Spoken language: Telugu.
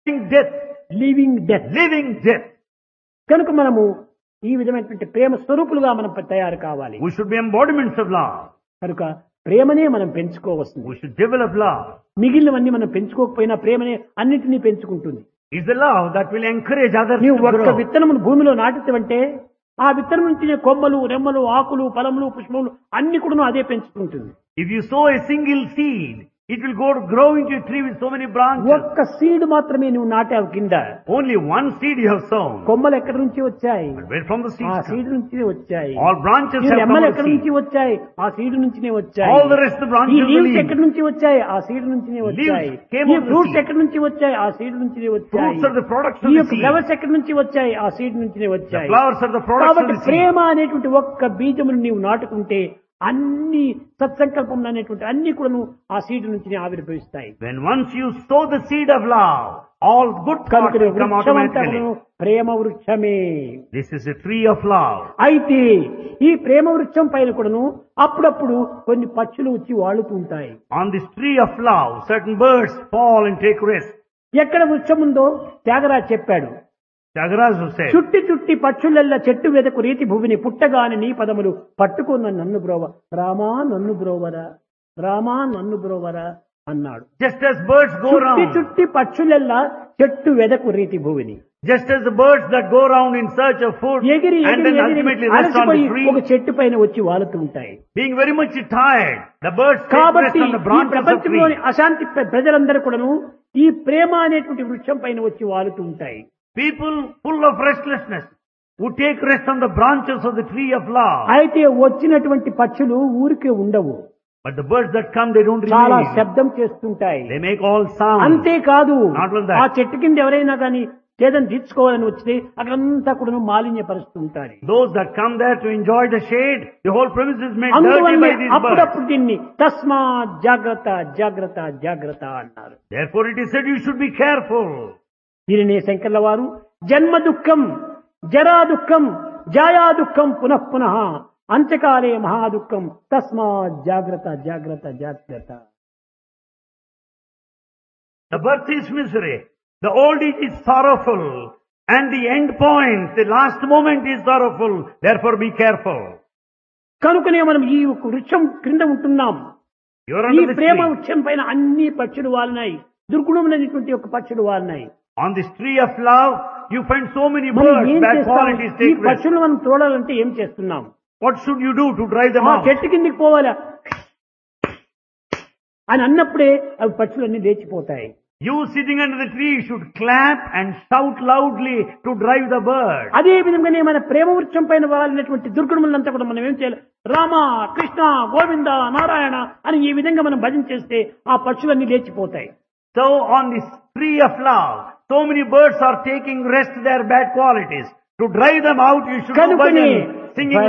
death, living death. living death. కనుక మనము ఈ విధమైనటువంటి ప్రేమ స్వరూపులుగా మనం తయారు కావాలి. We should be embodiments of love. కనుక ప్రేమనే మనం పెంచుకోవస్తుంది. We should develop love. మిగిలినవన్నీ మనం పెంచుకోకపోయినా ప్రేమనే అన్నిటినీ పెంచుకుంటుంది. It's the love that will encourage others నీవు to ఒక్క grow. విత్తనమును భూమిలో నాటితే ఆ విత్తనం నుంచి కొమ్మలు, రెమ్మలు, ఆకులు, ఫలములు, పుష్పములు అన్ని కూడా అదే పెంచుకుంటుంది. If you sow a single seed, it will grow into a tree with so many branches. ఒక్క సీడ్ మాత్రమే నువ్వు నాటావు కింద. Only one seed you have sown. కొమ్మలు ఎక్కడి నుంచి వచ్చాయి? But where from the seed? ఆ సీడ్ నుంచి వచ్చాయి. All branches ఈ have come రెమ్మలు from ఎక్కడి the నుంచి seed. వచ్చాయి? ఆ సీడ్ నుంచినే వచ్చాయి. All the rest of the ఈ branches of the leaves leaves. ఎక్కడి నుంచి వచ్చాయి? ఆ సీడ్ నుంచినే వచ్చాయి. came ఈ of the ఫ్రూట్స్ seed. ఎక్కడి నుంచి వచ్చాయి? ఆ సీడ్ నుంచినే వచ్చాయి. Fruits are the products of ఈ the యొక్క seed. ఫ్లవర్స్ ఎక్కడి నుంచి వచ్చాయి? ఆ సీడ్ నుంచినే The వచ్చాయి. flowers are the products of కాబట్టి the seed. ప్రేమ అనేటువంటి ఒక్క బీజమును నీవు నాటుకుంటే అన్ని సత్సంకల్పం అనేటువంటి అన్ని కూడా ఆ సీడ్ నుంచి ఆవిర్భవిస్తాయి. When once you sow the seed of love, all good కనుక thoughts will come automatically. Prema వృక్షమే. This is a tree of love. అయితే ఈ ప్రేమ వృక్షం పైన కూడాను అప్పుడప్పుడు కొన్ని పక్షులు వచ్చి వాళ్తూ ఉంటాయి. On this tree of love, certain birds fall and take rest. ఎక్కడ వృక్షం ఉందో త్యాగరాజు చెప్పాడు. Tyagaraja said, చుట్టి చుట్టి పక్షులెల్ల చెట్టు వెదకు రీతి భూమిని పుట్టగాని నీ పదములు పట్టుకున్న నన్ను బ్రోవ రామా నన్ను బ్రోవరా, రామా నన్ను బ్రోవరా అన్నాడు. just as birds go చుట్టి round, చుట్టి పక్షులెల్ల చెట్టు వెదకు రీతి భూమిని just as the birds that go round in search of food ఎగిరి and then ultimately rest on the అలసిపోయి tree, ఒక చెట్టు పైన వచ్చి వాలుతూ ఉంటాయి. being very much tired, the birds take rest కాబట్టి on the ఈ branches of ప్రపంచంలోని trees. అశాంతి ప్రజలందరూ కూడాను ఈ ప్రేమ అనేటువంటి వృక్షం పైన వచ్చి వాలుతూ ఉంటాయి. People full of restlessness would take rest on the branches of the tree of love. అయితే వచ్చినటువంటి పక్షులు ఊరికే ఉండవు. But the birds that come, they don't చాలా remain. శబ్దం చేస్తుంటాయి. They make all sound. అంతేకాదు Not only that. ఆ చెట్టు కింద ఎవరైనా కానీ ఏదైనా తీర్చుకోవాలని వస్తే అక్కడంతా కూడా మాలిన్యపరుస్తూ ఉంటారు. Those that come there to enjoy the shade, the whole premise is made dirty అందువల్ల by these birds. అప్పుడప్పుడు దీన్ని తస్మా జాగ్రత్త జాగ్రత్త జాగ్రత్త అన్నారు. Therefore it is said you should be careful. దీనినే శంకర్ల వారు జన్మ దుఃఖం, జరా దుఃఖం, జాయా దుఃఖం పునః పునః అంత్యకాలే మహాదుఃఖం తస్మా జాగ్రత్త జాగ్రత్త జాగ్రత్త. The birth is misery, the old age is sorrowful, and the end point, the last moment is sorrowful. Therefore be careful. కనుకనే మనం ఈ వృక్షం క్రింద ఉంటున్నాం. You are ఈ under this ప్రేమ tree. వృక్షం పైన అన్ని పక్షులు వాలినాయి. దుర్గుణమైనటువంటి ఒక పక్షులు వాలినాయి. On this tree of love, you find so many మనం birds, ఏం bad చేస్తాం? qualities ఈ take rest. పక్షులు మనం చూడాలంటే ఏం చేస్తున్నాం? What should you do to drive them ఆ out? చెట్టు కిందికి పోవాలా అని అన్నప్పుడే అవి పక్షులన్నీ లేచిపోతాయి. You sitting under the tree should clap and shout loudly to drive the bird. అదే విధంగానే మన ప్రేమ వృక్షం పైన వాలినటువంటి దుర్గుణములంతా కూడా మనం ఏం చేయాలి? రామ, కృష్ణ, గోవింద, నారాయణ అని ఈ విధంగా మనం భజన చేస్తే ఆ పక్షులన్నీ లేచిపోతాయి. So on this tree of love, so many birds are taking rest their bad qualities. To drive them out, you should do కనుకనే bhajan, singing